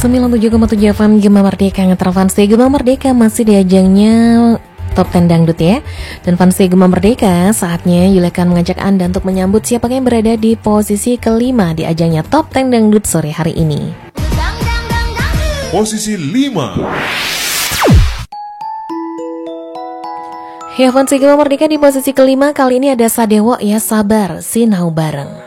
97,7 FM Gema Merdeka. Ngetra Fanstay Gema Merdeka masih di ajangnya Top 10 Dangdut ya. Dan Fanstay Gema Merdeka, saatnya Yuli akan mengajak Anda untuk menyambut siapa yang berada di posisi kelima di ajangnya Top 10 Dangdut sore hari ini. Posisi 5. Ya, Fanstay Gema Merdeka di posisi kelima kali ini ada Sadewo ya, Sabar Sinau Bareng.